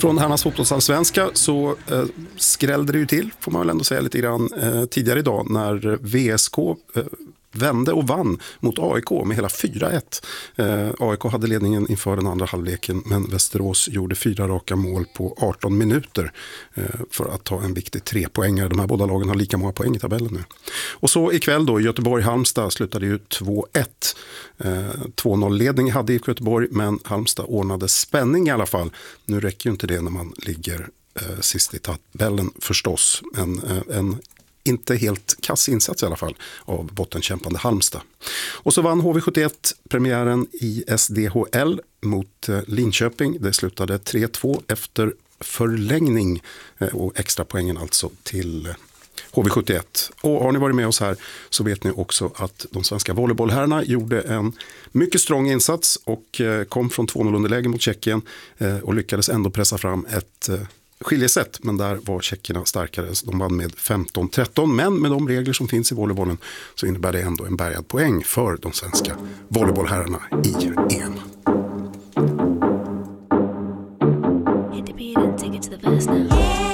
Från herrarnas fotbollsallsvenska så skrällde det ju till, får man väl ändå säga lite grann, tidigare idag när VSK vände och vann mot AIK med hela 4-1. AIK hade ledningen inför den andra halvleken, men Västerås gjorde 4 raka mål på 18 minuter för att ta en viktig 3-poängare. De här båda lagen har lika många poäng i tabellen nu. Och så ikväll då, Göteborg-Halmstad slutade ju 2-1. 2-0-ledning hade IFK Göteborg, men Halmstad ordnade spänning i alla fall. Nu räcker ju inte det när man ligger sist i tabellen förstås. En inte helt kass insats i alla fall av bottenkämpande Halmstad. Och så vann HV71 premiären i SDHL mot Linköping. Det slutade 3-2 efter förlängning och extra poängen alltså till HV71. Och har ni varit med oss här så vet ni också att de svenska volleybollherrarna gjorde en mycket strong insats och kom från 2-0 underläge mot Tjeckien och lyckades ändå pressa fram ett skiljesätt, men där var tjeckerna starkare. De vann med 15-13, men med de regler som finns i volleybollen så innebär det ändå en bärgad poäng för de svenska volleybollherrarna i EM. Hit the beat and take it to the verse now.